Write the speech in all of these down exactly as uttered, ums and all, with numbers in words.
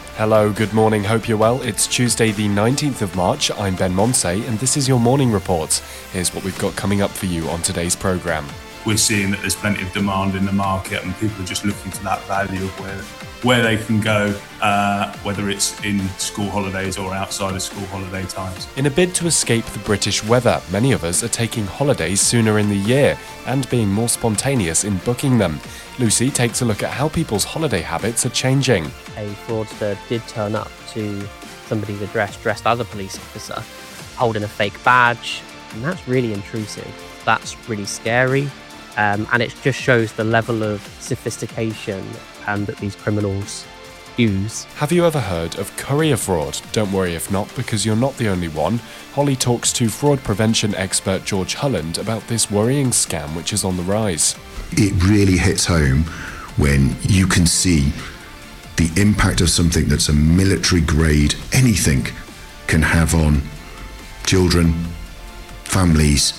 Hello, good morning, hope you're well. It's Tuesday the nineteenth of March, I'm Ben Monsey, and this is your morning report. Here's what we've got coming up for you on today's programme. We're seeing that there's plenty of demand in the market and people are just looking for that value of where, where they can go, uh, whether it's in school holidays or outside of school holiday times. In a bid to escape the British weather, many of us are taking holidays sooner in the year and being more spontaneous in booking them. Lucy takes a look at how people's holiday habits are changing. A fraudster did turn up to somebody's address dressed as a police officer, holding a fake badge, and that's really intrusive. That's really scary, um, and it just shows the level of sophistication um, that these criminals use. Have you ever heard of courier fraud? Don't worry if not, because you're not the only one. Holly talks to fraud prevention expert George Hulland about this worrying scam which is on the rise. It really hits home when you can see the impact of something that's a military grade, anything can have on children, families.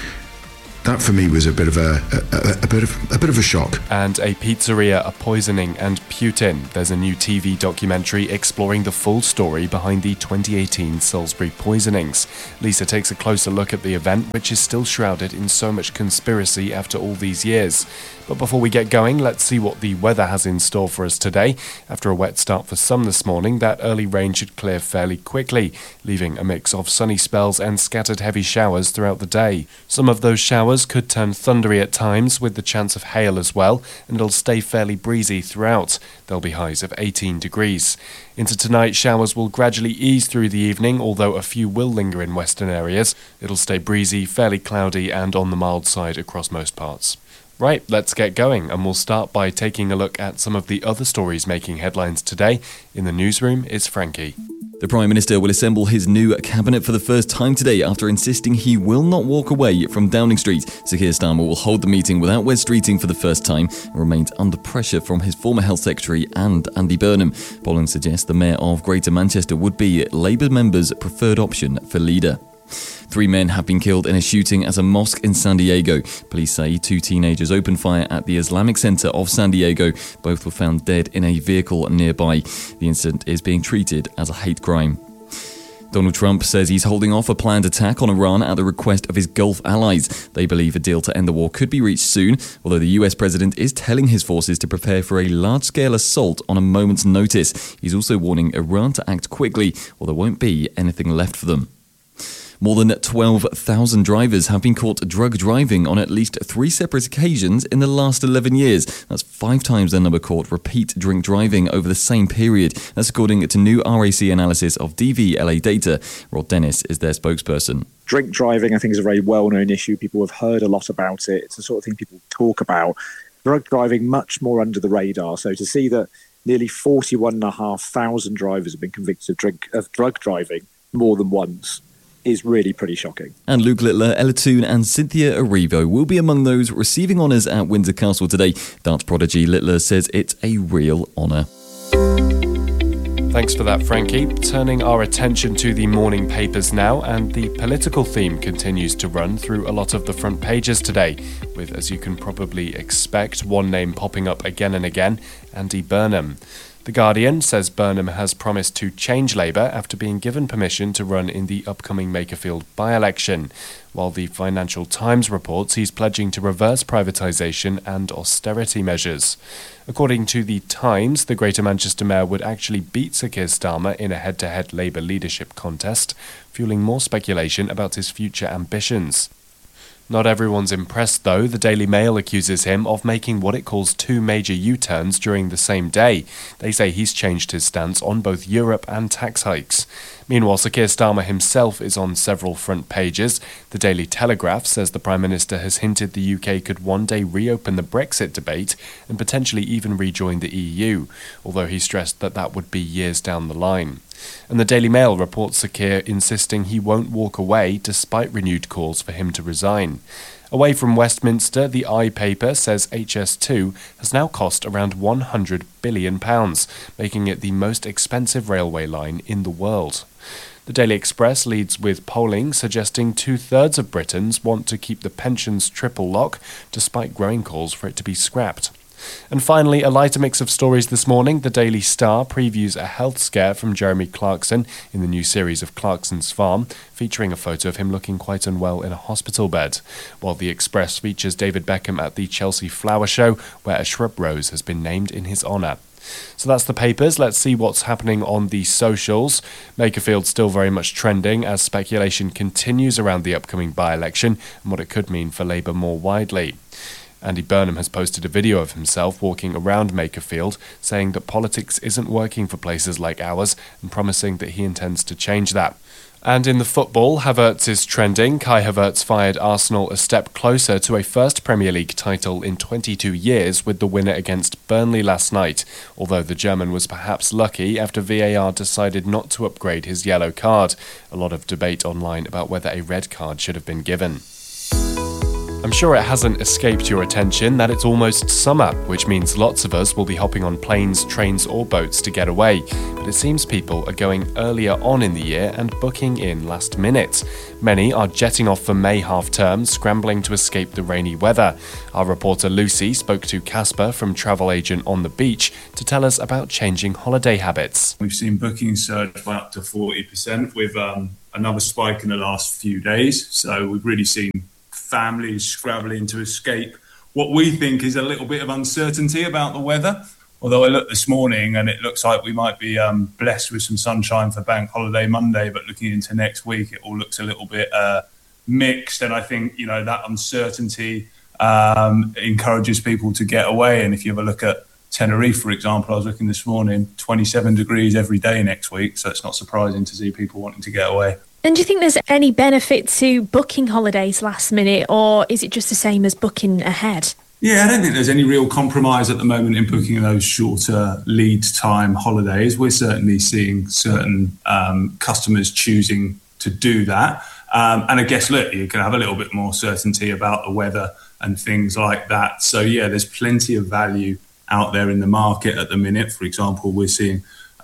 That for me was a bit of a, a, a bit of a bit of a shock. And a pizzeria, a poisoning and Putin. There's a new T V documentary exploring the full story behind the twenty eighteen Salisbury poisonings. Lisa takes a closer look at the event, which is still shrouded in so much conspiracy after all these years. But before we get going, let's see what the weather has in store for us today. After a wet start for some this morning, that early rain should clear fairly quickly, leaving a mix of sunny spells and scattered heavy showers throughout the day. Some of those showers could turn thundery at times, with the chance of hail as well, and it'll stay fairly breezy throughout. There'll be highs of eighteen degrees. Into tonight, showers will gradually ease through the evening, although a few will linger in western areas. It'll stay breezy, fairly cloudy, and on the mild side across most parts. Right, let's get going, and we'll start by taking a look at some of the other stories making headlines today. In the newsroom is Frankie. The Prime Minister will assemble his new cabinet for the first time today after insisting he will not walk away from Downing Street. Sir Keir Starmer will hold the meeting without Wes Streeting for the first time and remains under pressure from his former Health Secretary and Andy Burnham. Polling suggests the Mayor of Greater Manchester would be Labour members' preferred option for leader. Three men have been killed in a shooting at a mosque in San Diego. Police say two teenagers opened fire at the Islamic Center of San Diego. Both were found dead in a vehicle nearby. The incident is being treated as a hate crime. Donald Trump says he's holding off a planned attack on Iran at the request of his Gulf allies. They believe a deal to end the war could be reached soon, although the U S president is telling his forces to prepare for a large-scale assault on a moment's notice. He's also warning Iran to act quickly, or there won't be anything left for them. More than twelve thousand drivers have been caught drug driving on at least three separate occasions in the last eleven years. That's five times the number caught repeat drink driving over the same period. That's according to new R A C analysis of D V L A data. Rod Dennis is their spokesperson. Drink driving, I think, is a very well-known issue. People have heard a lot about it. It's the sort of thing people talk about. Drug driving, much more under the radar. So to see that nearly forty-one thousand five hundred drivers have been convicted of, drink, of drug driving more than once is really pretty shocking. And Luke Littler, Ella Toone and Cynthia Erivo will be among those receiving honours at Windsor Castle today. Darts prodigy Littler says it's a real honour. Thanks for that, Frankie. Turning our attention to the morning papers now, and the political theme continues to run through a lot of the front pages today, with, as you can probably expect, one name popping up again and again, Andy Burnham. The Guardian says Burnham has promised to change Labour after being given permission to run in the upcoming Makerfield by-election, while the Financial Times reports he's pledging to reverse privatisation and austerity measures. According to the Times, the Greater Manchester Mayor would actually beat Sir Keir Starmer in a head-to-head Labour leadership contest, fueling more speculation about his future ambitions. Not everyone's impressed, though. The Daily Mail accuses him of making what it calls two major U-turns during the same day. They say he's changed his stance on both Europe and tax hikes. Meanwhile, Sir Keir Starmer himself is on several front pages. The Daily Telegraph says the Prime Minister has hinted the U K could one day reopen the Brexit debate and potentially even rejoin the E U, although he stressed that that would be years down the line. And the Daily Mail reports Sir Keir insisting he won't walk away despite renewed calls for him to resign. Away from Westminster, the I paper says H S two has now cost around one hundred billion pounds, making it the most expensive railway line in the world. The Daily Express leads with polling suggesting two-thirds of Britons want to keep the pensions triple lock, despite growing calls for it to be scrapped. And finally, a lighter mix of stories this morning. The Daily Star previews a health scare from Jeremy Clarkson in the new series of Clarkson's Farm, featuring a photo of him looking quite unwell in a hospital bed. While the Express features David Beckham at the Chelsea Flower Show, where a shrub rose has been named in his honour. So that's the papers. Let's see what's happening on the socials. Makerfield still very much trending as speculation continues around the upcoming by-election and what it could mean for Labour more widely. Andy Burnham has posted a video of himself walking around Makerfield, saying that politics isn't working for places like ours and promising that he intends to change that. And in the football, Havertz is trending. Kai Havertz fired Arsenal a step closer to a first Premier League title in twenty-two years with the winner against Burnley last night, although the German was perhaps lucky after V A R decided not to upgrade his yellow card. A lot of debate online about whether a red card should have been given. I'm sure it hasn't escaped your attention that it's almost summer, which means lots of us will be hopping on planes, trains or boats to get away. But it seems people are going earlier on in the year and booking in last minute. Many are jetting off for May half-term, scrambling to escape the rainy weather. Our reporter Lucy spoke to Casper from Travel Agent on the Beach to tell us about changing holiday habits. We've seen bookings surge by up to forty percent with um, another spike in the last few days. So we've really seen families scrabbling to escape what we think is a little bit of uncertainty about the weather. Although I looked this morning and it looks like we might be um, blessed with some sunshine for Bank Holiday Monday, but looking into next week, it all looks a little bit uh, mixed. And I think, you know, that uncertainty um, encourages people to get away. And if you have a look at Tenerife, for example, I was looking this morning, twenty-seven degrees every day next week. So it's not surprising to see people wanting to get away. And do you think there's any benefit to booking holidays last minute, or is it just the same as booking ahead? Yeah, I don't think there's any real compromise at the moment in booking those shorter lead time holidays. We're certainly seeing certain um, customers choosing to do that. Um, and I guess, look, you can have a little bit more certainty about the weather and things like that. So, yeah, there's plenty of value out there in the market at the minute. For example, we're seeing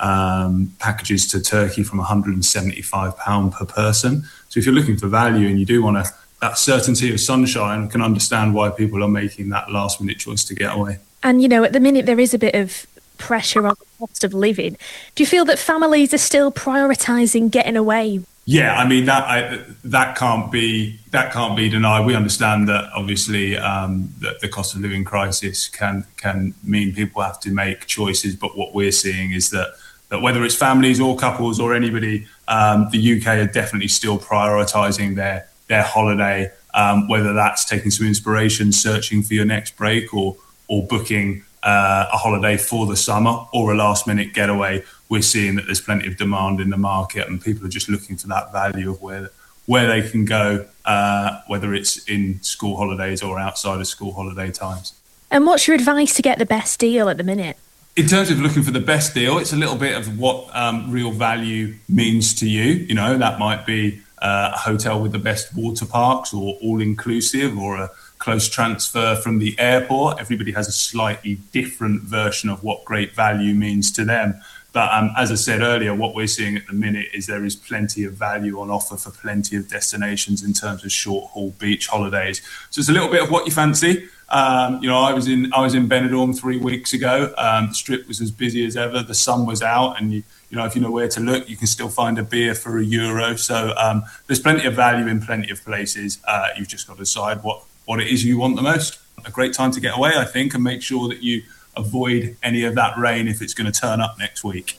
Um, packages to Turkey from one hundred seventy-five pounds per person. So if you're looking for value and you do want to, that certainty of sunshine, I can understand why people are making that last minute choice to get away. And, you know, at the minute there is a bit of pressure on the cost of living. Do you feel that families are still prioritising getting away? Yeah, I mean, that I, that can't be that can't be denied. We understand that obviously um, that the cost of living crisis can can mean people have to make choices. But what we're seeing is that that whether it's families or couples or anybody, um, the U K are definitely still prioritising their their holiday, um, whether that's taking some inspiration, searching for your next break, or or booking uh, a holiday for the summer or a last minute getaway. We're seeing that there's plenty of demand in the market and people are just looking for that value of where where they can go, uh, whether it's in school holidays or outside of school holiday times. And what's your advice to get the best deal at the minute? In terms of looking for the best deal, it's a little bit of what um, real value means to you. You know, that might be uh, a hotel with the best water parks or all-inclusive or a close transfer from the airport. Everybody has a slightly different version of what great value means to them. But um, as I said earlier, what we're seeing at the minute is there is plenty of value on offer for plenty of destinations in terms of short-haul beach holidays. So it's a little bit of what you fancy. Um, you know, I was in I was in Benidorm three weeks ago. Um, the strip was as busy as ever. The sun was out, and you, you know, if you know where to look, you can still find a beer for a euro. So um, there's plenty of value in plenty of places. Uh, you've just got to decide what what it is you want the most. A great time to get away, I think, and make sure that you avoid any of that rain if it's going to turn up next week.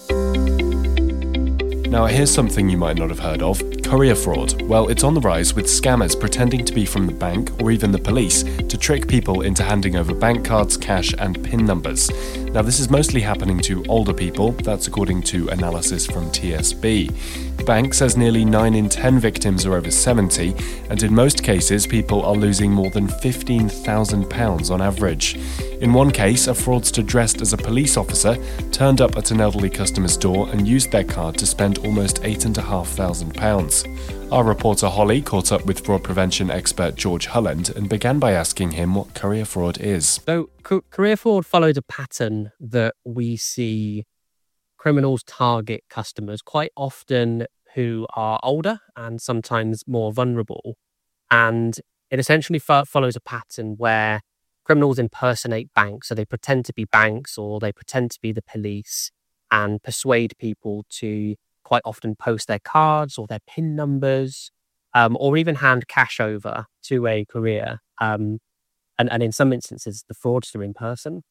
Now, here's something you might not have heard of. Courier fraud. Well, it's on the rise with scammers pretending to be from the bank or even the police to trick people into handing over bank cards, cash and PIN numbers. Now, this is mostly happening to older people. That's according to analysis from T S B. The bank says nearly nine in ten victims are over seventy, and in most cases, people are losing more than fifteen thousand pounds on average. In one case, a fraudster dressed as a police officer turned up at an elderly customer's door and used their card to spend almost eight thousand five hundred pounds. Our reporter Holly caught up with fraud prevention expert George Hulland and began by asking him what courier fraud is. So, co- courier fraud followed a pattern that we see criminals target customers quite often who are older and sometimes more vulnerable. And it essentially fo- follows a pattern where criminals impersonate banks. So they pretend to be banks or they pretend to be the police and persuade people to quite often post their cards or their PIN numbers, um, or even hand cash over to a courier. Um, and, and in some instances, the fraudster in person.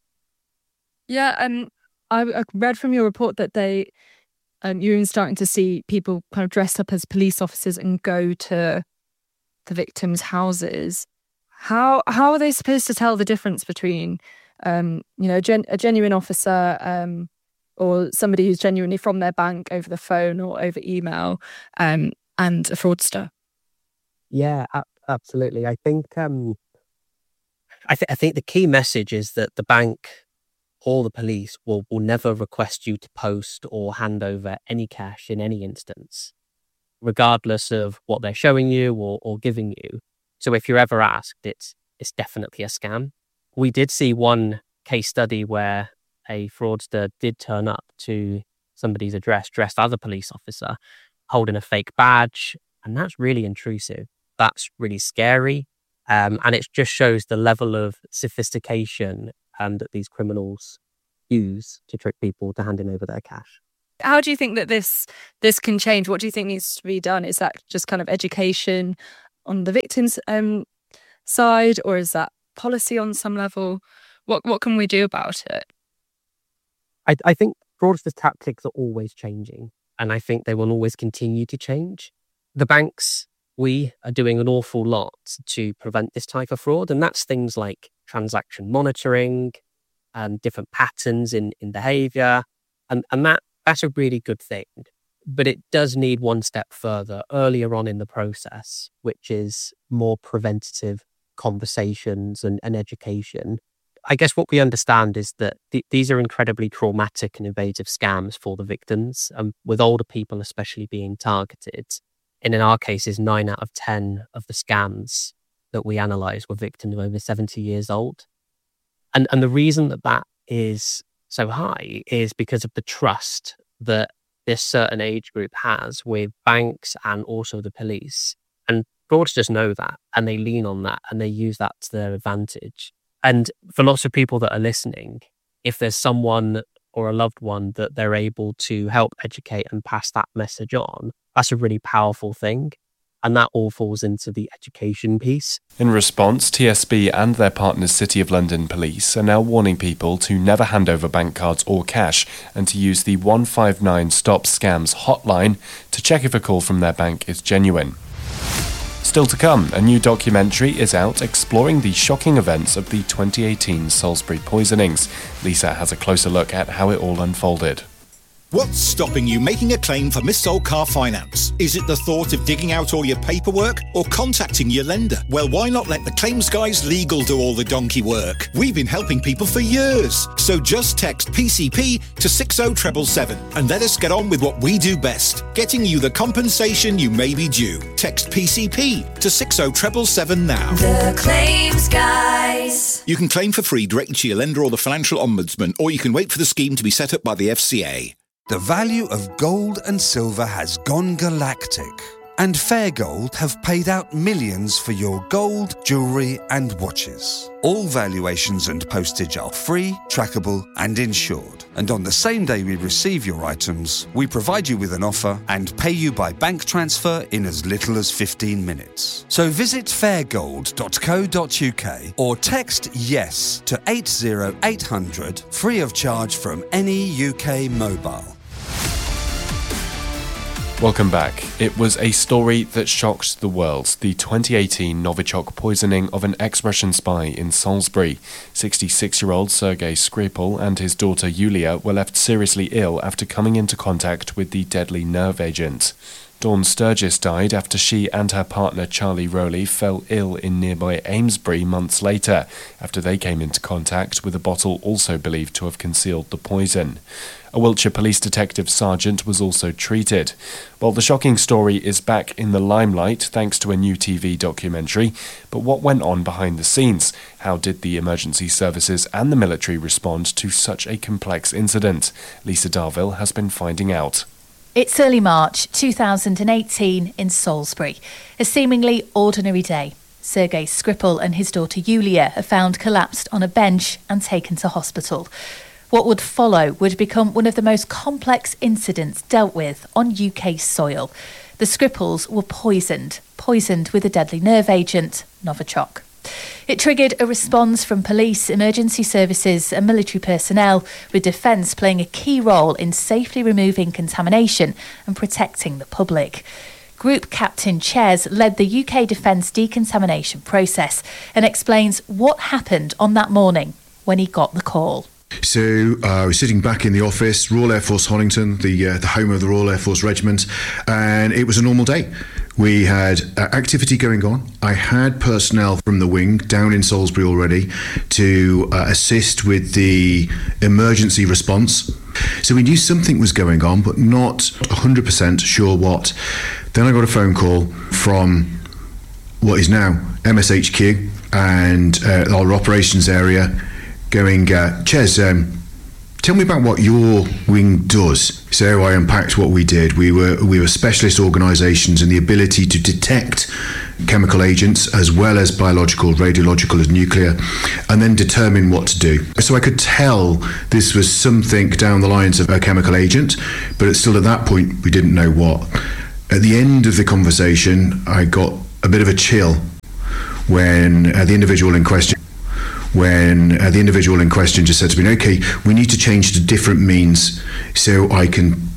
Yeah, um, I, I read from your report that they, um, you're even starting to see people kind of dressed up as police officers and go to the victims' houses. How how are they supposed to tell the difference between, um, you know, gen- a genuine officer um, or somebody who's genuinely from their bank over the phone or over email, um, and a fraudster? Yeah, a- absolutely. I think um, I, th- I think the key message is that the bank or the police will, will never request you to post or hand over any cash in any instance, regardless of what they're showing you or, or giving you. So if you're ever asked, it's it's definitely a scam. We did see one case study where a fraudster did turn up to somebody's address dressed as a police officer, holding a fake badge, and that's really intrusive. That's really scary, um, and it just shows the level of sophistication um, that these criminals use to trick people to handing over their cash. How do you think that this this can change? What do you think needs to be done? Is that just kind of education on the victim's um, side, or is that policy on some level? What what can we do about it? I, I think fraudsters' tactics are always changing, and I think they will always continue to change. The banks, we are doing an awful lot to prevent this type of fraud, and that's things like transaction monitoring and different patterns in, in behaviour, and, and that that's a really good thing. But it does need one step further earlier on in the process, which is more preventative conversations and, and education. I guess what we understand is that th- these are incredibly traumatic and invasive scams for the victims, um, with older people especially being targeted. And in our cases, nine out of ten of the scams that we analysed were victims over seventy years old. And, and the reason that that is so high is because of the trust that this certain age group has with banks and also the police. And fraudsters know that, and they lean on that, and they use that to their advantage. And for lots of people that are listening, if there's someone or a loved one that they're able to help educate and pass that message on, that's a really powerful thing. And that all falls into the education piece. In response, T S B and their partners City of London Police are now warning people to never hand over bank cards or cash and to use the one five nine Stop Scams hotline to check if a call from their bank is genuine. Still to come, a new documentary is out exploring the shocking events of the twenty eighteen Salisbury poisonings. Lisa has a closer look at how it all unfolded. What's stopping you making a claim for missold car finance? Is it the thought of digging out all your paperwork or contacting your lender? Well, why not let the Claims Guys Legal do all the donkey work? We've been helping people for years. So just text P C P to six oh seven seven and let us get on with what we do best, getting you the compensation you may be due. Text P C P to six oh seven seven now. The Claims Guys. You can claim for free directly to your lender or the Financial Ombudsman, or you can wait for the scheme to be set up by the F C A. The value of gold and silver has gone galactic, and Fair Gold have paid out millions for your gold, jewellery and watches. All valuations and postage are free, trackable and insured. And on the same day we receive your items, we provide you with an offer and pay you by bank transfer in as little as fifteen minutes. So visit fair gold dot co dot uk or text YES to eight oh eight hundred, free of charge from any U K mobile. Welcome back. It was a story that shocked the world. The twenty eighteen Novichok poisoning of an ex-Russian spy in Salisbury. sixty-six-year-old Sergei Skripal and his daughter Yulia were left seriously ill after coming into contact with the deadly nerve agent. Dawn Sturgis died after she and her partner Charlie Rowley fell ill in nearby Amesbury months later, after they came into contact with a bottle also believed to have concealed the poison. A Wiltshire Police Detective Sergeant was also treated. Well, the shocking story is back in the limelight thanks to a new T V documentary, but what went on behind the scenes? How did the emergency services and the military respond to such a complex incident? Lisa Darville has been finding out. It's early March two thousand eighteen in Salisbury, a seemingly ordinary day. Sergei Skripal and his daughter Yulia are found collapsed on a bench and taken to hospital. What would follow would become one of the most complex incidents dealt with on U K soil. The Skripals were poisoned, poisoned with a deadly nerve agent, Novichok. It triggered a response from police, emergency services and military personnel, with defence playing a key role in safely removing contamination and protecting the public. Group Captain Ches led the U K Defence decontamination process and explains what happened on that morning when he got the call. So uh, I was sitting back in the office, Royal Air Force Honington, the uh, the home of the Royal Air Force Regiment, and it was a normal day. We had uh, activity going on. I had personnel from the wing down in Salisbury already to uh, assist with the emergency response. So we knew something was going on, but not one hundred percent sure what. Then I got a phone call from what is now M S H Q and uh, our operations area, going, uh, Ches, um, tell me about what your wing does. So I unpacked what we did. We were we were specialist organisations in the ability to detect chemical agents as well as biological, radiological and nuclear, and then determine what to do. So I could tell this was something down the lines of a chemical agent, but it's still at that point we didn't know what. At the end of the conversation, I got a bit of a chill when uh, the individual in question when uh, the individual in question just said to me, okay, we need to change to different means so I can